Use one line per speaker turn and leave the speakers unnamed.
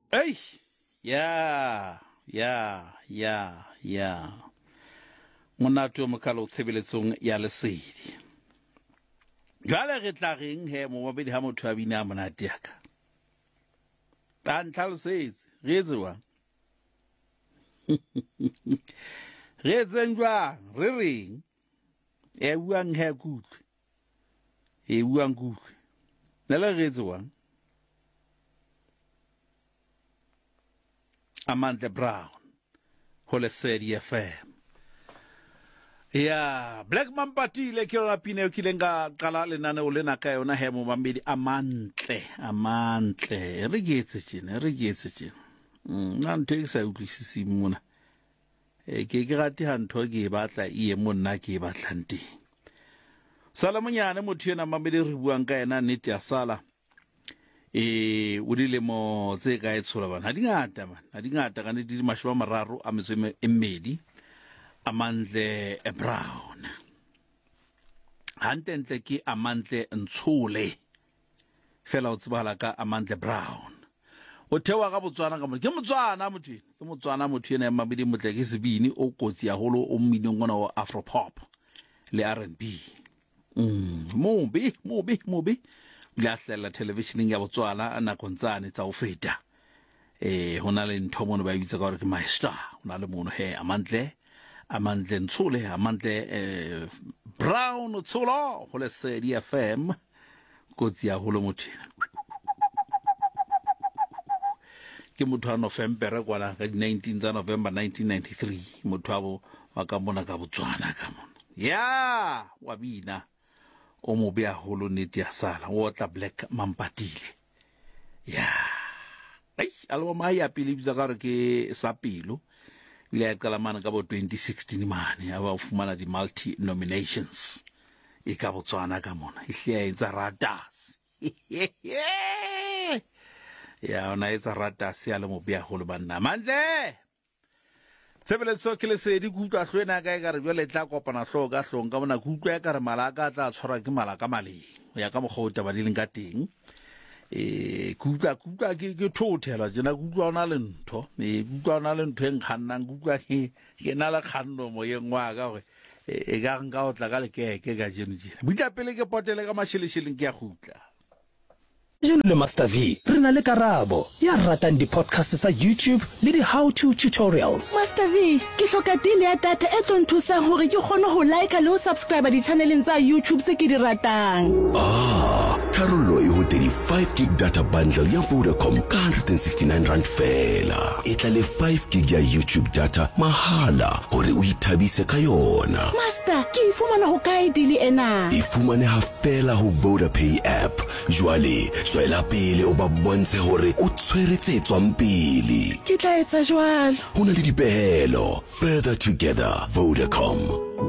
Hey, yeah. Monato mo ka lo tshebeletsong ya lesedi. Jwale re tla reng he mo mabedi ha motho a bina monate yaka. Ta ntlalosetse, re etswa. Re etseng jwang, re reng. E buang he kutlwe. E buang kutlwe. Nela re etswang. Amanda Brown, Holesedi FM. Yeah, Black Mampati le ke rona pine o kilenga qala lenane o lena ka yona he mo mamedi amantle re getse tjena nna ntho e sa utlwisisi mona ke rate ha ntho ke batla e monna ke batlang teng sala monyane motho ena mamedi re buang ka ena nnete ya sala o dile mo tse ka e tshola bana ha di ngata ka nnete di mashwa mararo a metswe mmedi Amandle Brown. Hantentle ki Amandle Ntshole. Fela o tsebala ka Amandle Brown. O thewa ka Botswana ka mo. Ke Motswana motho ena mabedi motle ke sebini o kotsi ya holo o mmino ngwana wa Afropop le R&B. Mobe. La hlela televisioning ya Botswana na kontsane tsa o feta. Hona le ntho mono ba bitsa ka re ke master. Hona le mono he Amandle Ntshole, Amandle Brown Ntsholo, Holesedi FM, kotsi ya holo motho. Ke motho wa November kwa ka 19 November 1993, motho abo wa ka mona ka Botswana ka mona. Ya, wa bina. O mo bea holo neti ya sala, o tla Black Mampatile. Ya. Ai, album ya pele bitsa ka re ke Sapilo. Le qala mana ka bo 2016 mane aba o fumana di multi nominations e ka Botswana ka mona ihliya etsa ratas ya ona etsa ratas ya le mo bia holo banna mande Sebeletso ke le sedi kutwa hlwena ka re jole tla kopana hlo ka hlong ka bona kutwa ka re malaka tla tshwara ke malaka male ya ka mogota ba dileng ka teng kutla ke thothela jena kutla ona le ntho kutla ona le ntho en khanang kutla ke na la khanno mo yengwa ka gore e ka nka o tla ka le ke ka jeno jena buka pele ke potele ka mashelesheleng ke ya kutla
Jeno le Master V re na le karabo ya ratang di podcast sa YouTube le di how to tutorials.
Master V ke hloka dile ya data e tlo nthusa hore ke kgone ho like le ho subscribe di channeleng tsa YouTube se ke di ratang.
Tharollo e ho 5 gig data bundle ya Vodacom ka 169 rand fela. E tla le 5 gig ya YouTube data mahala hore o ithabise ka yona.
Master ke ifumana ho kae dile ena?
E fumane ha fela ho VodaPay app. Jwale tswela pele o ba bontshe hore o tshweretse tswang pele.
Ke tla etsa jwalo.
Hona le dipehelo. Further together, Vodacom.